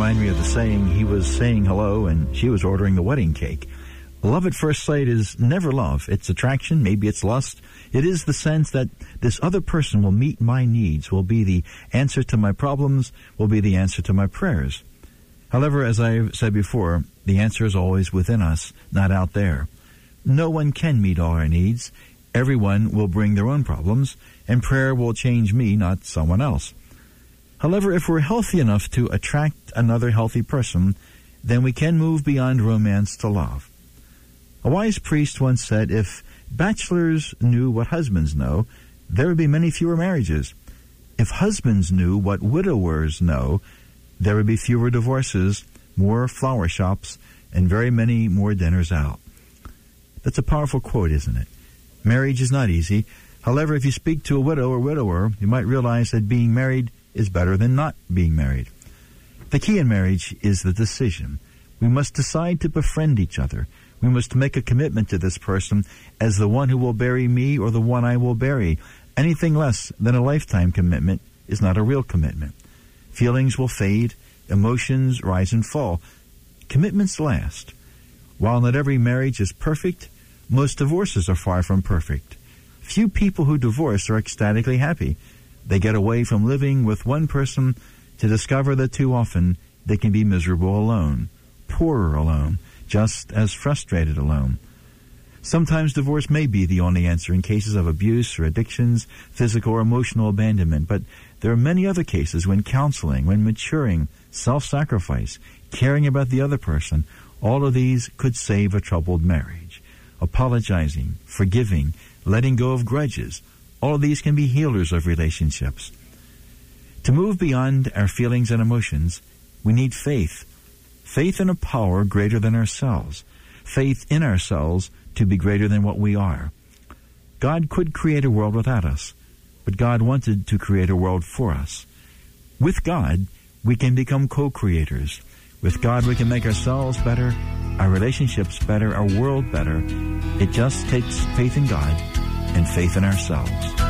remind me of the saying, he was saying hello and she was ordering the wedding cake. Love at first sight is never love. It's attraction, maybe it's lust. It is the sense that this other person will meet my needs, will be the answer to my problems, will be the answer to my prayers. However, as I've said before, the answer is always within us, not out there. No one can meet all our needs. Everyone will bring their own problems, and prayer will change me, not someone else. However, if we're healthy enough to attract another healthy person, then we can move beyond romance to love. A wise priest once said, if bachelors knew what husbands know, there would be many fewer marriages. If husbands knew what widowers know, there would be fewer divorces, more flower shops, and very many more dinners out. That's a powerful quote, isn't it? Marriage is not easy. However, if you speak to a widow or widower, you might realize that being married is better than not being married. The key in marriage is the decision. We must decide to befriend each other. We must make a commitment to this person as the one who will bury me or the one I will bury. Anything less than a lifetime commitment is not a real commitment. Feelings will fade, emotions rise and fall. Commitments last. While not every marriage is perfect, most divorces are far from perfect. Few people who divorce are ecstatically happy. They get away from living with one person to discover that too often they can be miserable alone, poorer alone, just as frustrated alone. Sometimes divorce may be the only answer in cases of abuse or addictions, physical or emotional abandonment, but there are many other cases when counseling, when maturing, self-sacrifice, caring about the other person, all of these could save a troubled marriage. Apologizing, forgiving, letting go of grudges, all of these can be healers of relationships. To move beyond our feelings and emotions, we need faith. Faith in a power greater than ourselves. Faith in ourselves to be greater than what we are. God could create a world without us, but God wanted to create a world for us. With God, we can become co-creators. With God, we can make ourselves better, our relationships better, our world better. It just takes faith in God and faith in ourselves.